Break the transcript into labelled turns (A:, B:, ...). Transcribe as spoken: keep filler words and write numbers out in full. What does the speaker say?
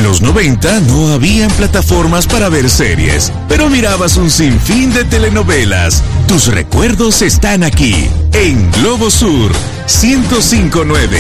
A: los noventa no habían plataformas para ver series, pero mirabas un sinfín de telenovelas. Tus recuerdos están aquí, en Globo Sur ciento cinco punto nueve.